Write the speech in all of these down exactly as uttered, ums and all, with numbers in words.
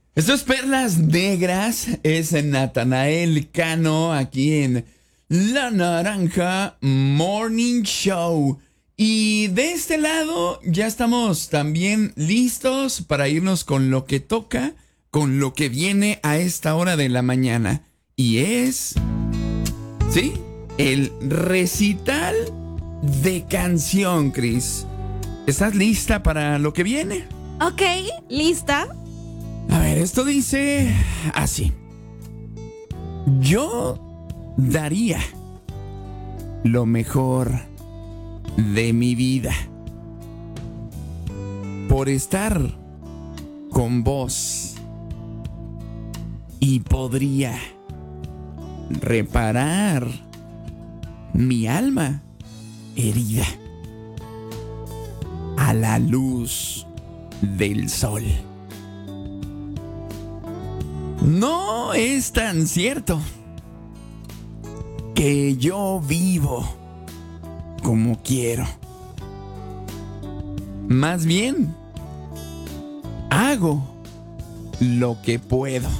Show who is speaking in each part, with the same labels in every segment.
Speaker 1: Esto es Perlas Negras, es Natanael Cano aquí en La Naranja Morning Show. Y de este lado ya estamos también listos para irnos con lo que toca, con lo que viene a esta hora de la mañana. Y es, ¿sí? El recital de canción, Cris. ¿Estás lista para lo que viene?
Speaker 2: Ok, lista.
Speaker 1: A ver, esto dice así. Yo daría lo mejor de mi vida por estar con vos y podría reparar mi alma herida a la luz del sol. No es tan cierto que yo vivo como quiero. Más bien, hago lo que puedo,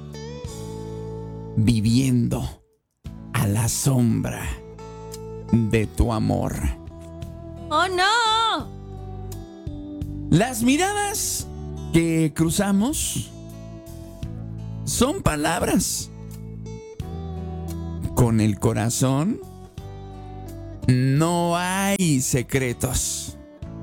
Speaker 1: viviendo a la sombra de tu amor.
Speaker 2: ¡Oh, no!
Speaker 1: Las miradas que cruzamos son palabras. Con el corazón no hay secretos.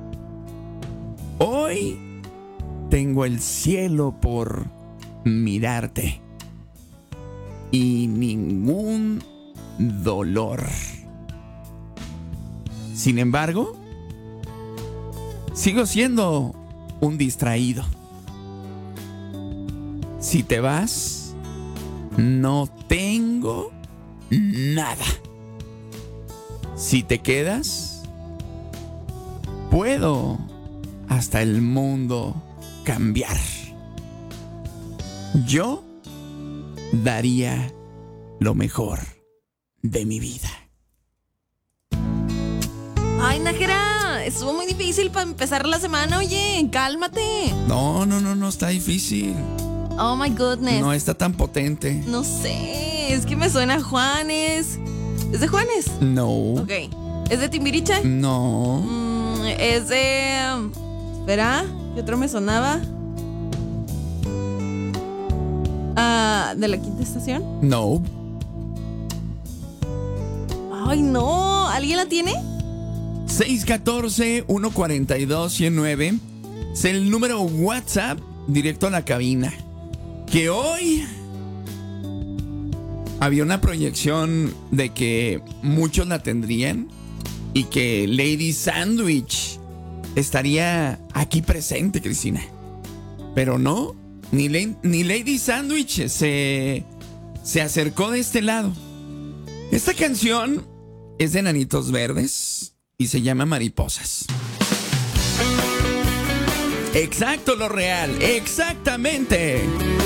Speaker 1: Hoy tengo el cielo por mirarte y ningún dolor. Sin embargo, sigo siendo un distraído. Si te vas, no tengo nada. Si te quedas, puedo hasta el mundo cambiar. Yo daría lo mejor de mi vida.
Speaker 2: Ay, Nájera, estuvo muy difícil para empezar la semana. Oye, cálmate.
Speaker 1: No, no, no, no está difícil.
Speaker 2: Oh my goodness.
Speaker 1: No está tan potente.
Speaker 2: No sé, es que me suena a Juanes. ¿Es de Juanes?
Speaker 1: No.
Speaker 2: Ok. ¿Es de Timbiriche?
Speaker 1: No.
Speaker 2: Mm, es de... Espera, ¿qué otro me sonaba? Ah, ¿de la Quinta Estación?
Speaker 1: No.
Speaker 2: Ay, no. ¿Alguien la tiene?
Speaker 1: seis uno cuatro, uno cuatro dos, uno cero nueve es el número WhatsApp directo a la cabina. Que hoy había una proyección de que muchos la tendrían y que Lady Sandwich estaría aquí presente, Cristina. Pero no, ni, Le- ni Lady Sandwich se, se acercó de este lado. Esta canción es de Enanitos Verdes y se llama Mariposas. Exacto, lo real, exactamente.